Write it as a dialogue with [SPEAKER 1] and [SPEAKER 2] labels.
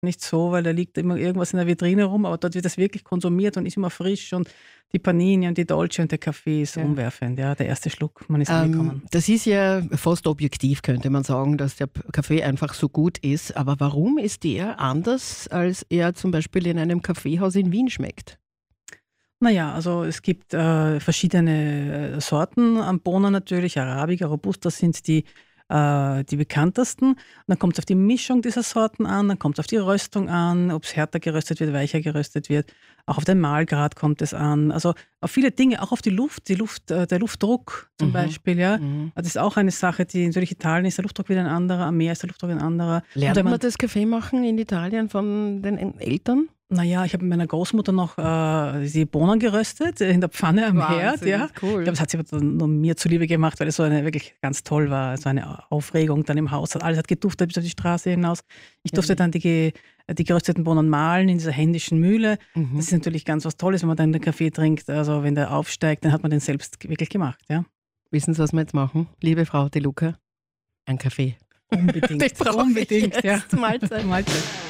[SPEAKER 1] nicht so, weil da liegt immer irgendwas in der Vitrine rum, aber dort wird das wirklich konsumiert und ist immer frisch und die Panini und die Dolce und der Kaffee ist umwerfend. Ja, der erste Schluck, man ist angekommen.
[SPEAKER 2] Das ist ja fast objektiv, könnte man sagen, dass der Kaffee einfach so gut ist. Aber warum ist der anders, als er zum Beispiel in einem Kaffeehaus in Wien schmeckt?
[SPEAKER 1] Naja, also es gibt verschiedene Sorten an Bohnen natürlich. Arabica, Robusta sind die bekanntesten. Und dann kommt es auf die Mischung dieser Sorten an, dann kommt es auf die Röstung an, ob es härter geröstet wird, weicher geröstet wird. Auch auf den Mahlgrad kommt es an. Also auf viele Dinge, auch auf die Luft, der Luftdruck zum Beispiel. Ja. Das ist auch eine Sache, die natürlich Italien ist der Luftdruck wieder ein anderer, am Meer ist der Luftdruck ein anderer.
[SPEAKER 2] Lernt man das Kaffee machen in Italien von den Eltern?
[SPEAKER 1] Naja, ich habe mit meiner Großmutter noch die Bohnen geröstet in der Pfanne am Herd. Ja.
[SPEAKER 2] Cool.
[SPEAKER 1] Ich glaube, das hat sie aber nur mir zuliebe gemacht, weil es so eine wirklich ganz toll war. So eine Aufregung dann im Haus. Alles hat geduftet bis auf die Straße hinaus. Ich durfte dann die gerösteten Bohnen mahlen in dieser händischen Mühle. Das ist natürlich ganz was Tolles, wenn man dann den Kaffee trinkt. Also wenn der aufsteigt, dann hat man den selbst wirklich gemacht. Ja.
[SPEAKER 2] Wissen Sie, was wir jetzt machen? Liebe Frau De Luca, ein Kaffee.
[SPEAKER 1] Unbedingt.
[SPEAKER 2] Unbedingt. Ja. Mahlzeit.
[SPEAKER 1] Mahlzeit.